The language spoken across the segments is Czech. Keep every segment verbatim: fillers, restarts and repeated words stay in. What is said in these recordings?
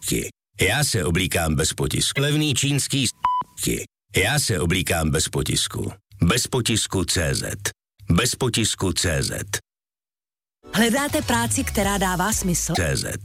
s***ky. Já se oblíkám bez potisku. Levný čínský s***ky. Já se oblíkám bez potisku. Bez potisku C Z. Bez potisku C Z. Hledáte práci, která dává smysl? C Z.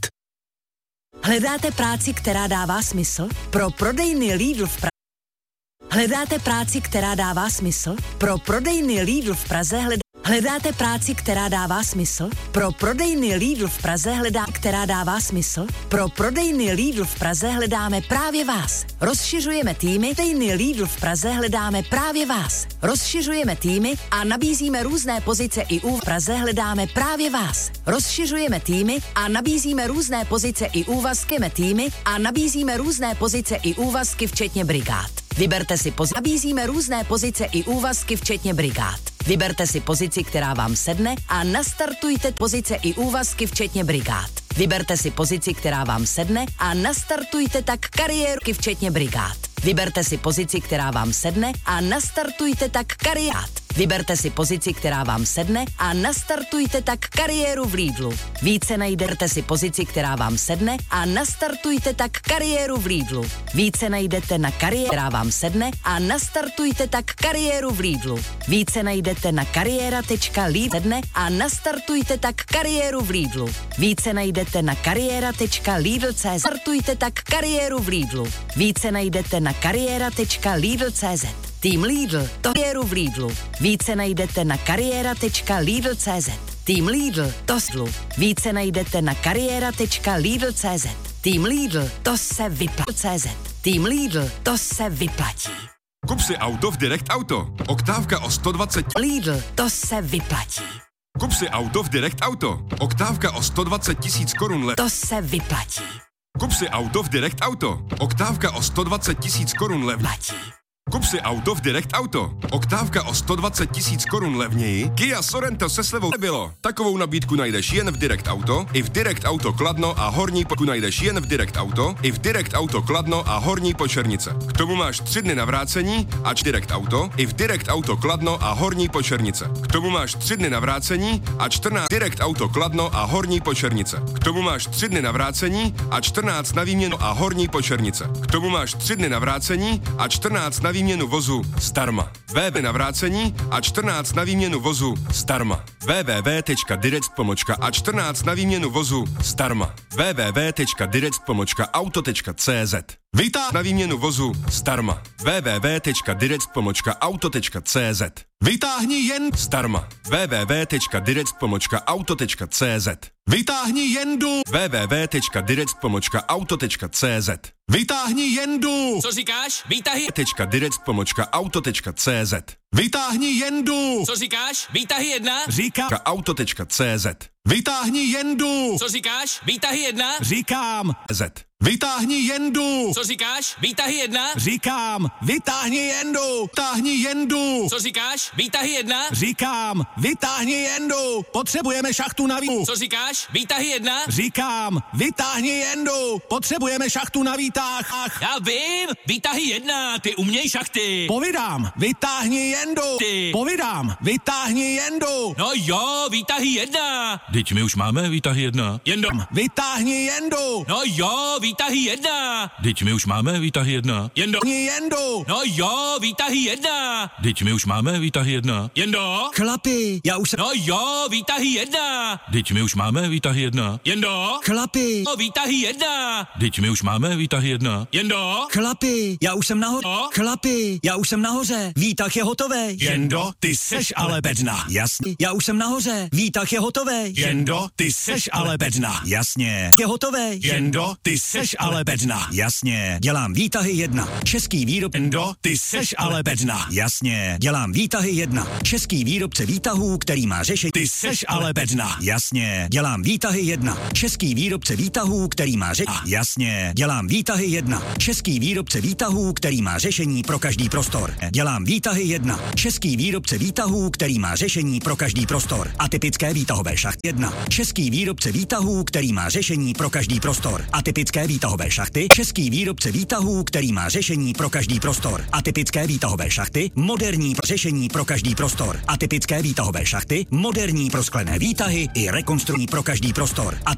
Hledáte práci, která dává smysl? Pro prodejny Lidl v Praze. Hledáte práci, která dává smysl? Pro prodejny Lidl v Praze hledá... Hledáte práci, která dává smysl? Pro prodejny Lidl v Praze hledá, která dává smysl? Pro prodejny Lidl v Praze hledáme právě vás. Rozšiřujeme týmy, prodejny Lidl v Praze hledáme právě vás. Rozšiřujeme týmy a nabízíme různé pozice i u v Praze hledáme právě vás. Rozšiřujeme týmy a nabízíme různé pozice i úvazky týmy a nabízíme různé pozice i úvazky včetně brigád. Vyberte si pozici. Nabízíme různé pozice i úvazky včetně brigád. Vyberte si pozici, která vám sedne a nastartujte pozice i úvazky včetně brigád. Vyberte si pozici, která vám sedne a nastartujte tak kariérky včetně brigád. Vyberte si pozici, která vám sedne a nastartujte tak kariát. Vyberte si pozici, která vám sedne a nastartujte tak kariéru v Lidlu. Více najdete si pozici, která vám sedne a nastartujte tak kariéru v Lidlu. Více najdete na kariéru, která vám sedne a nastartujte tak kariéru v Lidlu. Více najdete na kariéra tečka lidl sedne a nastartujte tak kariéru v Lidlu. Více najdete na kariéra tečka lidl tečka cé zet. Startujte tak kariéru v Lidlu. Více najdete na kariéra tečka lidl tečka cé zet. Tým Lidl, to kariéru v Lidlu. Více najdete na kariéra tečka lidl tečka cé zet. Tým Lidl, to slu. Více najdete na kariéra tečka lidl tečka cé zet. Tým Lidl, to se vyplatí. cé zet. Tým Lidl, to se vyplatí. Kup si auto v Direct Auto. Oktávka o sto dvacet... Lidl, to se vyplatí. Kup si auto v Direct Auto. Oktávka o sto dvacet tisíc korun le... To se vyplatí. Kup si auto v Direct Auto. Oktávka o sto dvacet tisíc korun levněji. Kup si auto v Direct Auto. Oktávka o sto dvacet tisíc korun levněji. Kia Sorento se slevou nebylo. Takovou nabídku najdeš jen v Direct Auto. I v Direct Auto Kladno a Horní Počernice najdeš jen v Direct Auto. I v Direct Auto Kladno a Horní Počernice. K tomu máš tři dny na vrácení a Direct Auto. I v Direct Auto Kladno a Horní Počernice. K tomu máš tři dny na vrácení a čtrnáct Direct Auto Kladno a Horní Počernice. K tomu máš tři dny na vrácení a čtrnáct na výměnu a Horní Počernice. K tomu máš tři dny na vrácení a čtrnáct na výměnu vozu zdarma. W W na vrácení a čtrnáct na výměnu vozu zdarma. w w w tečka direct pomlčka a čtrnáct na výměnu vozu zdarma. w w w tečka direct pomlčka auto tečka cé zet. Vytáhni na výměnu vozu zdarma. w w w tečka direct pomlčka auto tečka cé zet. Vytáhni jen zdarma. w w w tečka direct pomlčka auto tečka cé zet. Vytáhni jendu. w w w tečka direct pomlčka auto tečka cé zet. Vytáhni jendu. Co říkáš? Výtahy. Tečka direct pomlčka auto tečka cé zet. Vytáhni jendu. Co říkáš? Výtahy jedna. Říká auto tečka cé zet. Vytáhni jendu. Co říkáš? Výtahy jedna. Říkám. Z. Vytáhni jendu. Co říkáš? Výtahy jedna. Říkám. Vytáhni jendu. Vytáhni jendu. Co říkáš? Výtahy jedna. Říkám. Vytáhni jendu. Potřebujeme šachtu na výtah. Co říkáš? Výtahy jedna. Říkám. Vytáhni jendu. Potřebujeme šachtu na výtah. Já vím. Výtahy jedna. Ty uměj šachty. Povídám. Vytáhni jendu. Ty. Povídám. Vytáhni jendu. No jo, výtahy jedna. Teď my už máme výtahy jedna. Jendo. Vytáhni jendu. No jo, výtahy jedna. Teď my už máme výtahy jedna. Jendo. Jendu. No jo, výtahy jedna. Teď my už máme výtahy jedna. Jendo. Chlapi, já už jsem... No jo, výtahy jedna. Teď my už máme výtahy jedna. Jendo. Chlapi. No výtahy jedna. Teď my už máme výtahy jedna. Jendo. Chlapi, já už jsem nahoře. No? Chlapi, já už jsem nahoře. Výtah je hotový. Jendo, ty seš ale bedna. Jasně. Já už jsem nahoře. Výtah je hotový. Jendo, ty seš ale bedna. Jasně. Je hotový. Jendo, ty seš ale bedna. Jasně. Dělám výtahy jedna. Český výrob. Jendo, ty seš ale bedna. Jasně. Dělám výtahy jedna. Český výrobce výtahů, který má řešení. Ty seš ale bedna. Jasně. Dělám výtahy jedna. Český výrobce výtahů, který má řešení. Jasně. Dělám výtahy jedna. Český výrobce výtahů, který má řešení pro každý prostor. Dělám výtahy jedna. Český výrobce výtahů, který má řešení pro každý prostor. Atypické výtahové šachty jedna. Český výrobce výtahů, který má řešení pro každý prostor. Atypické výtahové šachty. Český výrobce výtahů, který má řešení pro každý prostor. Atypické výtahové šachty. Moderní řešení pro každý prostor. Atypické výtahové šachty. Moderní prosklené výtahy i rekonstrukční pro každý prostor. Atypické